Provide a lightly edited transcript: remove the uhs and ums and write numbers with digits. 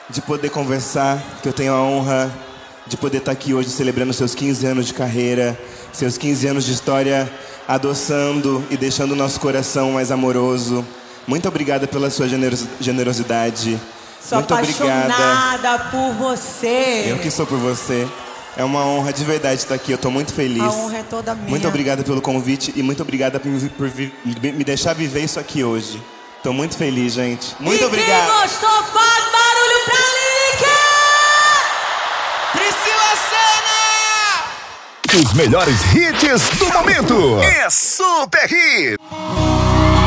de poder conversar, que eu tenho a honra de poder estar aqui hoje celebrando seus 15 anos de carreira, seus 15 anos de história, adoçando e deixando o nosso coração mais amoroso. Muito obrigada pela sua generosidade. Sou muito obrigada. Apaixonada por você. Eu que sou por você. É uma honra de verdade estar aqui, eu estou muito feliz. A honra é toda minha. Muito obrigada pelo convite e muito obrigada por me deixar viver isso aqui hoje. Estou muito feliz, gente. Muito obrigado. Quem gostou, faz barulho pra Lineker! Priscila Senna! Os melhores hits do momento. É Super Hit.